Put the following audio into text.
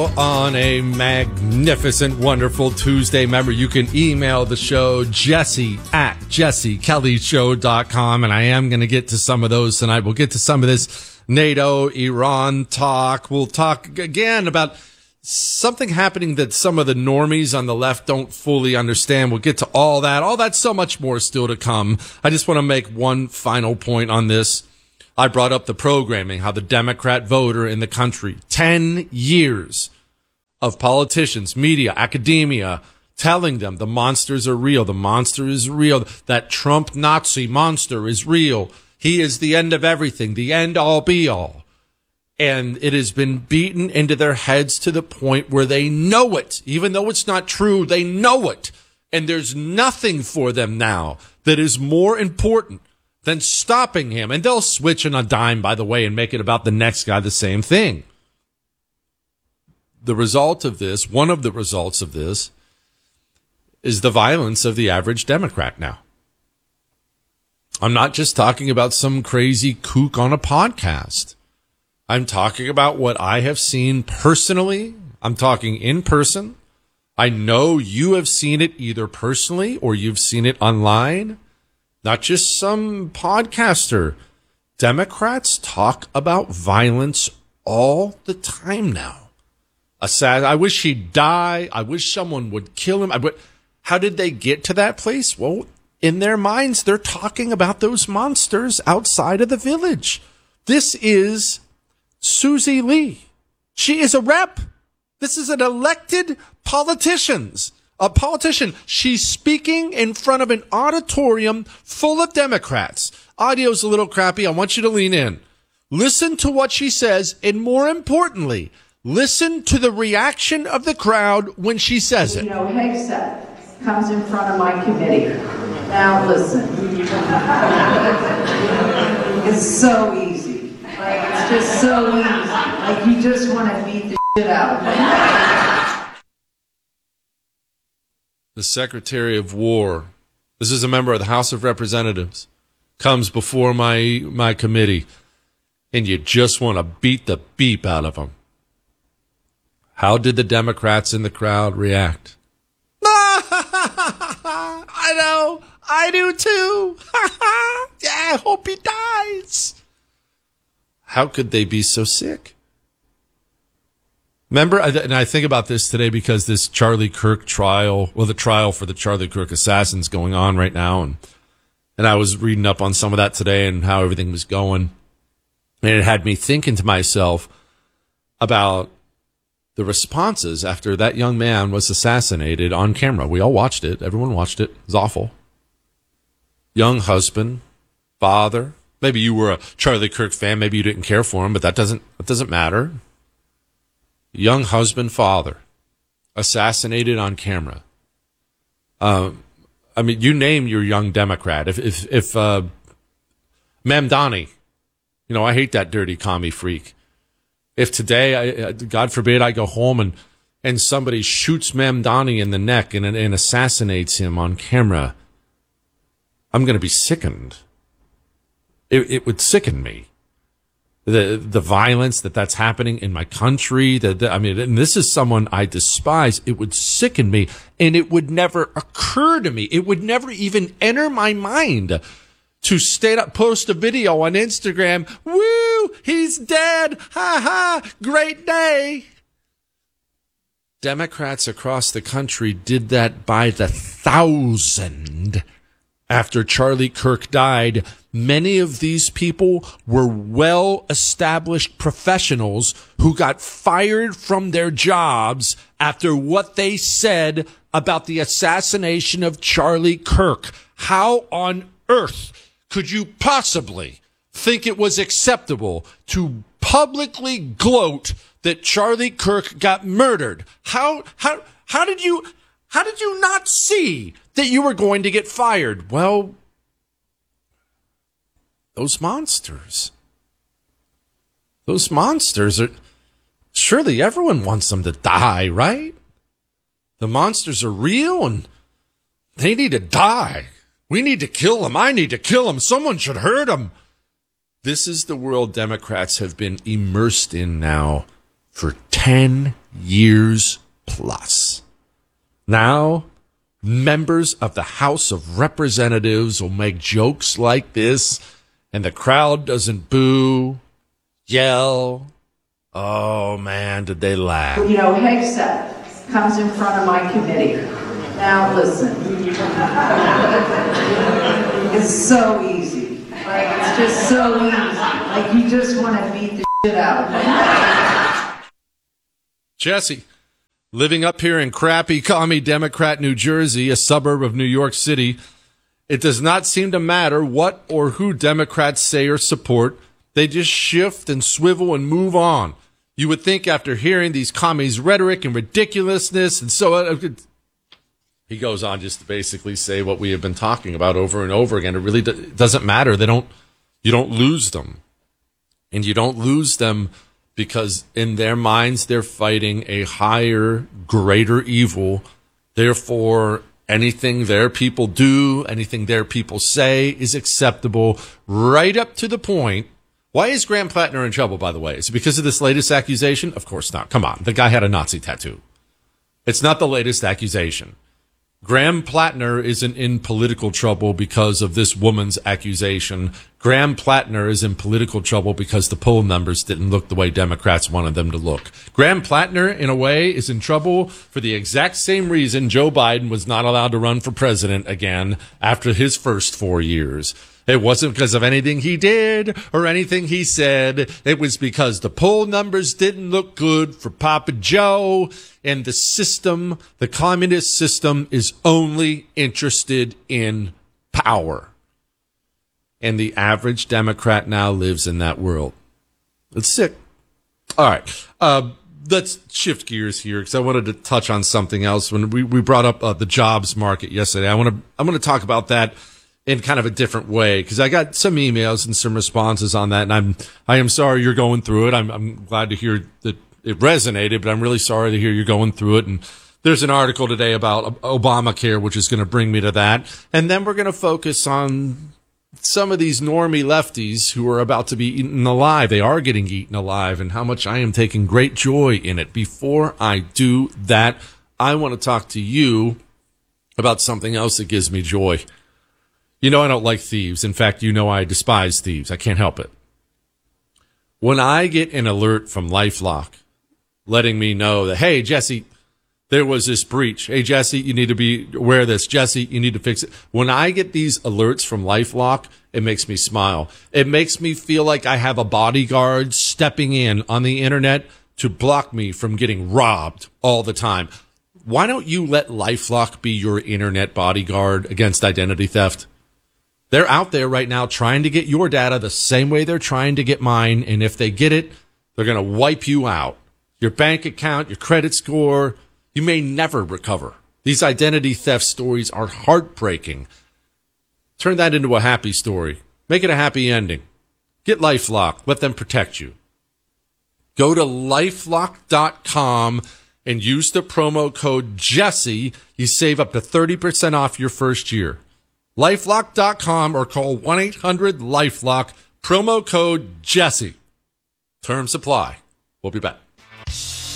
on a magnificent, wonderful Tuesday. Remember, you can email the show, jesse@jessekellyshow.com, and I am going to get to some of those tonight. We'll get to some of this NATO, Iran talk. We'll talk again about something happening that some of the normies on the left don't fully understand. We'll get to all that. All that, so much more still to come. I just want to make one final point on this. I brought up the programming, how the Democrat voter in the country, 10 years of politicians, media, academia, telling them the monsters are real. The monster is real. That Trump Nazi monster is real. He is the end of everything, the end all be all. And it has been beaten into their heads to the point where they know it. Even though it's not true, they know it. And there's nothing for them now that is more important than stopping him. And they'll switch on a dime, by the way, and make it about the next guy the same thing. The result of this, one of the results of this, is the violence of the average Democrat now. I'm not just talking about some crazy kook on a podcast. I'm talking about what I have seen personally. I'm talking in person. I know you have seen it either personally or you've seen it online. Not just some podcaster. Democrats talk about violence all the time now. I wish he'd die. I wish someone would kill him. How did they get to that place? Well, in their minds, they're talking about those monsters outside of the village. This is Susie Lee. She is a rep. This is an elected politician. She's speaking in front of an auditorium full of Democrats. Audio's a little crappy. I want you to lean in. Listen to what she says, and more importantly, listen to the reaction of the crowd when she says it. Hegseth comes in front of my committee. Now listen. It's so easy. It's just so easy. You just want to beat the shit out of me. The Secretary of War, this is a member of the House of Representatives, comes before my committee, and you just want to beat the beep out of him. How did the Democrats in the crowd react? I know. I do too. Yeah, I hope he dies. How could they be so sick? Remember, and I think about this today because this Charlie Kirk trial, the trial for the Charlie Kirk assassins going on right now. And I was reading up on some of that today and how everything was going. And it had me thinking to myself about the responses after that young man was assassinated on camera. We all watched it. Everyone watched it. It was awful. Young husband, father. Maybe you were a Charlie Kirk fan. Maybe you didn't care for him, but that doesn't matter. Young husband, father, assassinated on camera. You name your young Democrat. If Mamdani, I hate that dirty commie freak. If today, God forbid, I go home and somebody shoots Mamdani in the neck and assassinates him on camera, I'm going to be sickened. It would sicken me. The violence that's happening in my country, and this is someone I despise. It would sicken me, and it would never occur to me. It would never even enter my mind to post a video on Instagram. Woo, he's dead. Ha ha, great day. Democrats across the country did that by the thousand. After Charlie Kirk died, many of these people were well-established professionals who got fired from their jobs after what they said about the assassination of Charlie Kirk. How on earth could you possibly think it was acceptable to publicly gloat that Charlie Kirk got murdered? How did you not see that you were going to get fired? Well, those monsters are, surely everyone wants them to die, right? The monsters are real and they need to die. We need to kill them. I need to kill them. Someone should hurt them. This is the world Democrats have been immersed in now for 10 years plus. Now, members of the House of Representatives will make jokes like this, and the crowd doesn't boo, yell. Oh, man, did they laugh. You know, Hegseth comes in front of my committee. Now, listen. It's so easy. Like, it's just so easy. Like, you just want to beat the shit out. Jesse, living up here in crappy commie Democrat New Jersey, a suburb of New York City, it does not seem to matter what or who Democrats say or support. They just shift and swivel and move on. You would think after hearing these commies' rhetoric and ridiculousness and so on. He goes on just to basically say what we have been talking about over and over again. It really doesn't matter. You don't lose them. And you don't lose them because in their minds, they're fighting a higher, greater evil. Therefore, anything their people do, anything their people say is acceptable, right up to the point. Why is Graham Plattner in trouble, by the way? Is it because of this latest accusation? Of course not. Come on. The guy had a Nazi tattoo. It's not the latest accusation. Graham Plattner isn't in political trouble because of this woman's accusation. Graham Plattner is in political trouble because the poll numbers didn't look the way Democrats wanted them to look. Graham Plattner, in a way, is in trouble for the exact same reason Joe Biden was not allowed to run for president again after his first 4 years. It wasn't because of anything he did or anything he said. It was because the poll numbers didn't look good for Papa Joe, and the system, the communist system, is only interested in power. And the average Democrat now lives in that world. It's sick. All right. Let's shift gears here because I wanted to touch on something else. When we brought up the jobs market yesterday, I'm going to talk about that in kind of a different way, because I got some emails and some responses on that, and I am sorry you're going through it. I'm glad to hear that it resonated, but I'm really sorry to hear you're going through it. And there's an article today about Obamacare, which is going to bring me to that. And then we're going to focus on some of these normie lefties who are about to be eaten alive. They are getting eaten alive, and how much I am taking great joy in it. Before I do that, I want to talk to you about something else that gives me joy. You know I don't like thieves. In fact, you know I despise thieves. I can't help it. When I get an alert from LifeLock letting me know that, hey, Jesse, there was this breach. Hey, Jesse, you need to be aware of this. Jesse, you need to fix it. When I get these alerts from LifeLock, it makes me smile. It makes me feel like I have a bodyguard stepping in on the internet to block me from getting robbed all the time. Why don't you let LifeLock be your internet bodyguard against identity theft? They're out there right now trying to get your data the same way they're trying to get mine. And if they get it, they're going to wipe you out. Your bank account, your credit score, you may never recover. These identity theft stories are heartbreaking. Turn that into a happy story. Make it a happy ending. Get LifeLock. Let them protect you. Go to LifeLock.com and use the promo code Jesse. You save up to 30% off your first year. LifeLock.com or call 1-800-LifeLock. Promo code Jesse. Terms apply. We'll be back.